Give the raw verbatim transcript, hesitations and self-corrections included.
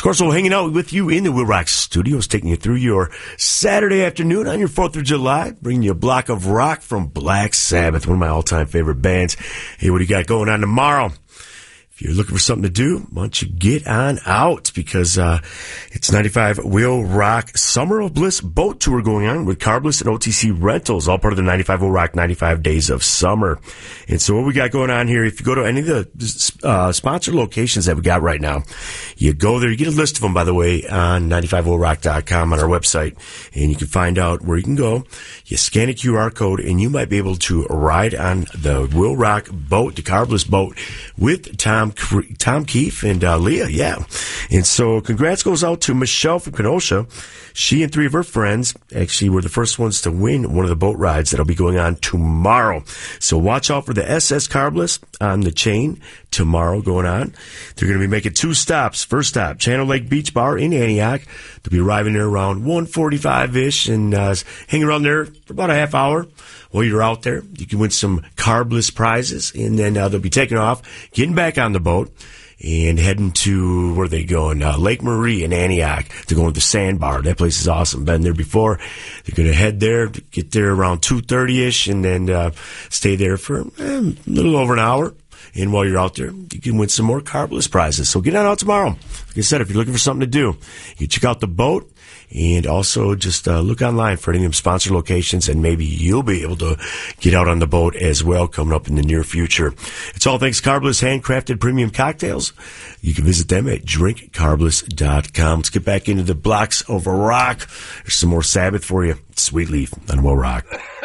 course, we're hanging out with you in the Will Rock Studios, taking you through your Saturday afternoon on your fourth of July, bringing you a block of rock from Black Sabbath, one of my all-time favorite bands. Hey, what do you got going on tomorrow? If you're looking for something to do, why don't you get on out, because uh, it's ninety-five Will Rock Summer of Bliss boat tour going on with Carbliss and O T C Rentals, all part of the ninety-five Will Rock ninety-five Days of Summer. And so what we got going on here, if you go to any of the uh, sponsored locations that we got right now, you go there, you get a list of them, by the way, on ninety-five will rock dot com on our website, and you can find out where you can go. You scan a Q R code, and you might be able to ride on the Will Rock boat, the Carbliss boat, with Tom Tom Keefe and uh, Leah, yeah. And so congrats goes out to Michelle from Kenosha. She and three of her friends actually were the first ones to win one of the boat rides that'll be going on tomorrow. So watch out for the S S Carbliss on the chain tomorrow going on. They're going to be making two stops. First stop, Channel Lake Beach Bar in Antioch. They'll be arriving there around one forty-five-ish and uh, hang around there for about a half hour. While you're out there, you can win some Carbliss prizes, and then uh, they'll be taking off, getting back on the boat, and heading to, where are they going? Uh, Lake Marie in Antioch. They're going to the Sandbar. That place is awesome. Been there before. They're going to head there, get there around two thirty-ish, and then uh, stay there for eh, a little over an hour. And while you're out there, you can win some more Carbliss prizes. So get on out tomorrow. Like I said, if you're looking for something to do, you check out the boat. And also just uh, look online for any of them sponsored locations, and maybe you'll be able to get out on the boat as well coming up in the near future. It's all thanks to Carbliss Handcrafted Premium Cocktails. You can visit them at drink carbliss dot com. Let's get back into the blocks of rock. There's some more Sabbath for you. Sweet Leaf on Will Rock.